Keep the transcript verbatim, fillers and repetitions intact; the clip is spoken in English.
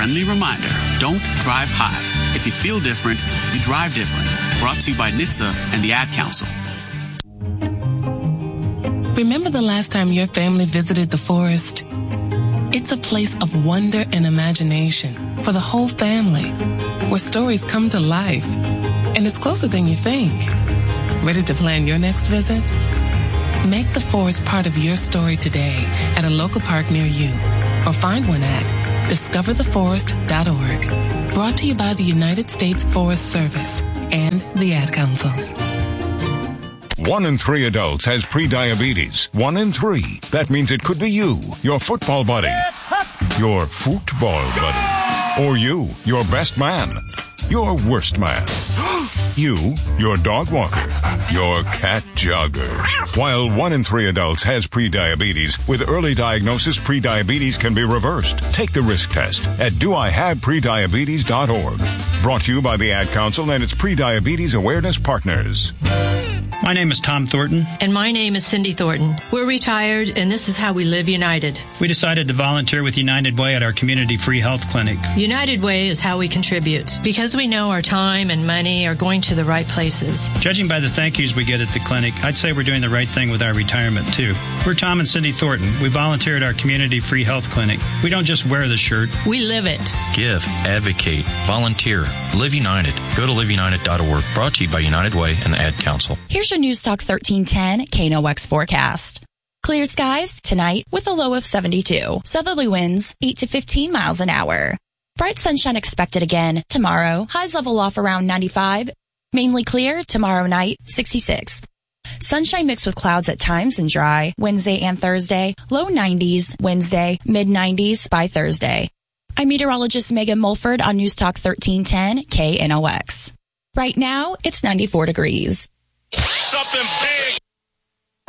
friendly reminder, don't drive high. If you feel different, you drive different. Brought to you by N H T S A and the Ad Council. Remember the last time your family visited the forest? It's a place of wonder and imagination for the whole family, where stories come to life. And it's closer than you think. Ready to plan your next visit? Make the forest part of your story today at a local park near you, or find one at discover the forest dot org. Brought to you by the United States Forest Service and the Ad Council. One in three adults has prediabetes. One in three. That means it could be you, your football buddy, your football buddy, or you, your best man, your worst man, you, your dog walker, your cat jogger. While one in three adults has prediabetes, with early diagnosis, prediabetes can be reversed. Take the risk test at do I have prediabetes dot org. Brought to you by the Ad Council and its prediabetes awareness partners. My name is Tom Thornton. And my name is Cindy Thornton. We're retired, and this is how we live United. We decided to volunteer with United Way at our community free health clinic. United Way is how we contribute, because we know our time and money are going to the right places. Judging by the thank yous we get at the clinic, I'd say we're doing the right thing with our retirement, too. We're Tom and Cindy Thornton. We volunteer at our community free health clinic. We don't just wear the shirt. We live it. Give, advocate, volunteer, live United. Go to live united dot org. Brought to you by United Way and the Ad Council. Here's your News Talk thirteen ten K N O X forecast. Clear skies tonight with a low of seventy-two. Southerly winds eight to fifteen miles an hour. Bright sunshine expected again tomorrow. Highs level off around ninety-five. Mainly clear tomorrow night, sixty-six. Sunshine mixed with clouds at times and dry Wednesday and Thursday. Low nineties Wednesday, mid nineties by Thursday. I'm meteorologist Megan Mulford on News Talk thirteen ten K N O X. Right now, it's ninety-four degrees.